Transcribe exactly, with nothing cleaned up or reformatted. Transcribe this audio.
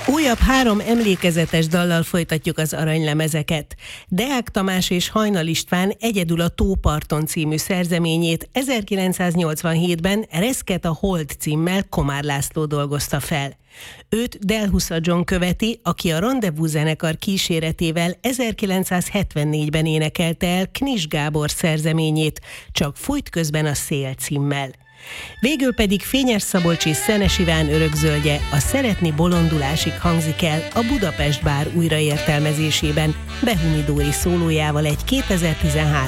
Újabb három emlékezetes dallal folytatjuk az aranylemezeket. Deák Tamás és Hajnal István Egyedül a tóparton című szerzeményét ezerkilencszáznyolcvanhétben Reszket a Hold címmel Komár László dolgozta fel. Őt Del Husa John követi, aki a Rendezvous zenekar kíséretével ezerkilencszázhetvennégyben énekelte el Knis Gábor szerzeményét, Csak fújt közben a szél címmel. Végül pedig Fényes Szabolcs és Szenes Iván örökzöldje, a Szeretni bolondulásig hangzik el a Budapest Bár újraértelmezésében Behumi Dóri szólójával egy kétezer-tizenhárom